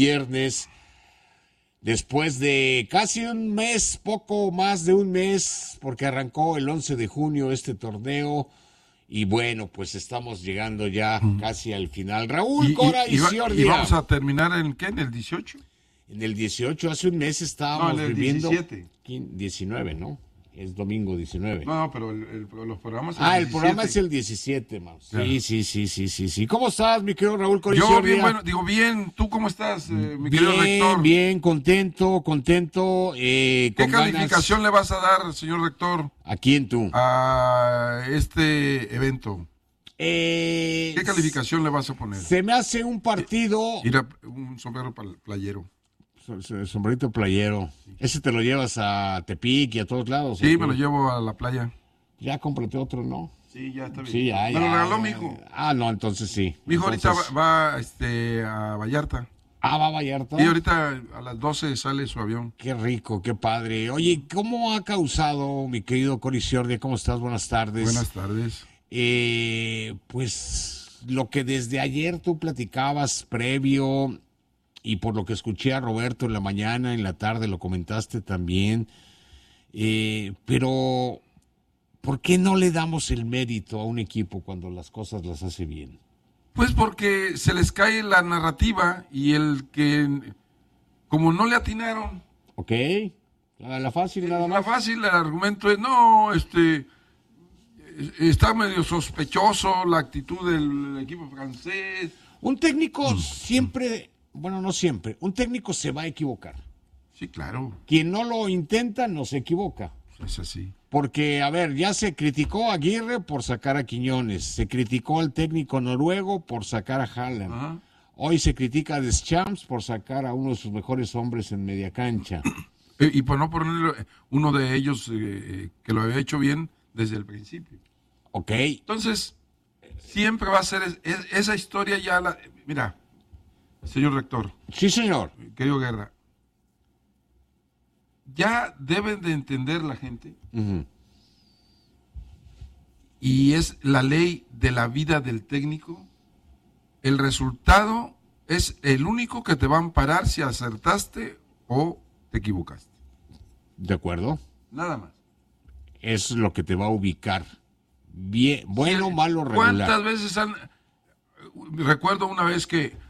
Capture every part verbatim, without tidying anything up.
Viernes, después de casi un mes, poco más de un mes, porque arrancó el once de junio este torneo, y bueno, pues estamos llegando ya mm. casi al final. Raúl, y, Cora y, y, y, Ciordia. ¿Y vamos a terminar en qué? ¿En el dieciocho? En el dieciocho, hace un mes estábamos no, en el viviendo... diecisiete. diecinueve, ¿no? Es domingo diecinueve. No, no, pero el, el, los programas... Ah, el programa es el diecisiete, man. Sí, sí, sí, sí, sí, sí. ¿Cómo estás, mi querido Raúl Cora y Yo Ciordia? bien, bueno, digo bien. ¿Tú cómo estás, eh, mi bien, querido rector? Bien, contento, contento. Eh, ¿Qué con calificación ganas... le vas a dar, señor rector? ¿A quién tú? A este evento. Eh, ¿Qué calificación le vas a poner? Se me hace un partido... Ir un sombrero playero. Sombrerito playero. Ese te lo llevas a Tepic y a todos lados. Sí, me lo llevo a la playa. Ya cómprate otro, ¿no? Sí, ya está bien. Sí, ya, me ya, lo regaló ya, mi hijo. Ah, no, entonces sí. Mi hijo entonces... ahorita va, va este, a Vallarta. Ah, va a Vallarta. Y ahorita a las doce sale su avión. Qué rico, qué padre. Oye, ¿cómo ha causado, mi querido Cora y Ciordia? ¿Cómo estás? Buenas tardes. Buenas tardes. Eh, pues lo que desde ayer tú platicabas previo... Y por lo que escuché a Roberto en la mañana, en la tarde lo comentaste también, eh, pero ¿por qué no le damos el mérito a un equipo cuando las cosas las hace bien? Pues porque se les cae la narrativa y el que, como no le atinaron. Ok, la, la fácil nada más. La fácil, el argumento es, no, este, está medio sospechoso la actitud del equipo francés. Un técnico siempre... Bueno, no siempre. Un técnico se va a equivocar. Sí, claro. Quien no lo intenta no se equivoca. Es así. Porque, a ver, ya se criticó a Aguirre por sacar a Quiñones. Se criticó al técnico noruego por sacar a Haaland. Ajá. Hoy se critica a Deschamps por sacar a uno de sus mejores hombres en media cancha. Y por no poner uno de ellos eh, que lo había hecho bien desde el principio. Ok. Entonces, siempre va a ser es, es, esa historia ya la... Mira... Señor rector. Sí, señor. Querido Guerra. Ya deben de entender la gente. Uh-huh. Y es la ley de la vida del técnico. El resultado es el único que te va a amparar si acertaste o te equivocaste. De acuerdo. Nada más. Es lo que te va a ubicar. Bien, bueno, sí, malo, regular. ¿Cuántas veces han... Recuerdo una vez que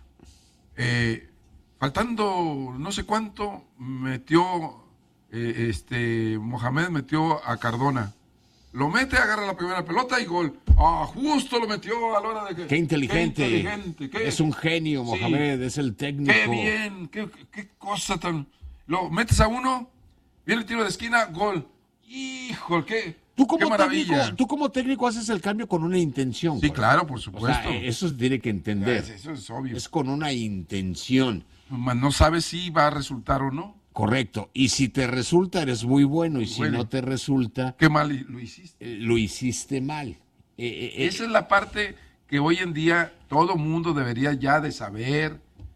Eh, faltando no sé cuánto, metió eh, este Mohamed metió a Cardona. Lo mete, agarra la primera pelota y gol. Ah, justo lo metió a la hora de que... Qué inteligente. Qué inteligente qué... Es un genio, Mohamed, sí. Es el técnico. Qué bien, qué, qué cosa tan... Lo metes a uno, viene el tiro de esquina, gol. Híjole, qué... Tú como, Qué maravilla. técnico, tú como técnico haces el cambio con una intención. Sí, claro, por supuesto. O sea, eso se tiene que entender. Eso es obvio. Es con una intención. No sabes si va a resultar o no. Correcto. Y si te resulta, eres muy bueno. Y muy si bueno. no te resulta... Qué mal lo hiciste. Eh, lo hiciste mal. Eh, eh, Esa es la parte que hoy en día todo mundo debería ya de saber,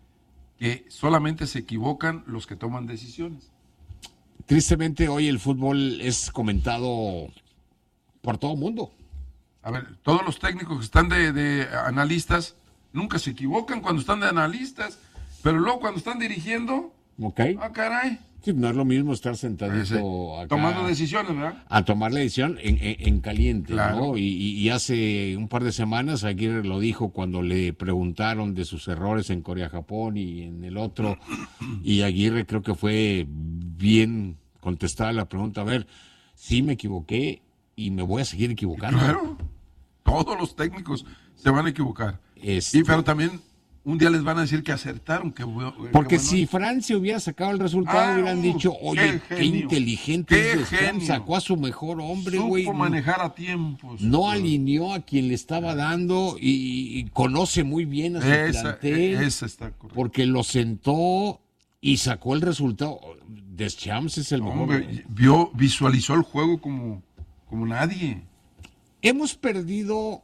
que solamente se equivocan los que toman decisiones. Tristemente hoy el fútbol es comentado... por todo el mundo. A ver, todos los técnicos que están de, de analistas nunca se equivocan cuando están de analistas, pero luego cuando están dirigiendo, okay. ah, caray. Sí, no es lo mismo estar sentadito acá, tomando decisiones, ¿verdad? A tomar la decisión en, en, en caliente, claro. ¿no? Y, y hace un par de semanas Aguirre lo dijo cuando le preguntaron de sus errores en Corea-Japón y en el otro, y Aguirre creo que fue bien contestada la pregunta, a ver, sí me equivoqué, y me voy a seguir equivocando. Claro, todos los técnicos se van a equivocar. Este... Y pero también un día les van a decir que acertaron. Que, Porque que bueno, si Francia hubiera sacado el resultado, ah, hubieran dicho, oye, qué, qué inteligente qué es Deschamps, sacó a su mejor hombre, güey. Supo manejar a tiempos. No alineó a quien le estaba dando y, y conoce muy bien a su esa, plantel. Esa está correcto. Porque lo sentó y sacó el resultado. Deschamps es el mejor. Hombre, vio, visualizó el juego como... como nadie. Hemos perdido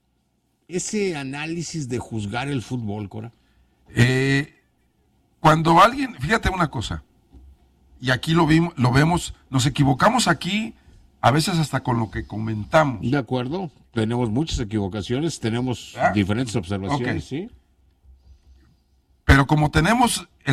ese análisis de juzgar el fútbol, Cora. Eh, cuando alguien, fíjate una cosa, y aquí lo vimos, lo vemos, nos equivocamos aquí, a veces hasta con lo que comentamos. De acuerdo, tenemos muchas equivocaciones, tenemos ¿Ah? diferentes observaciones, okay. ¿sí? Pero como tenemos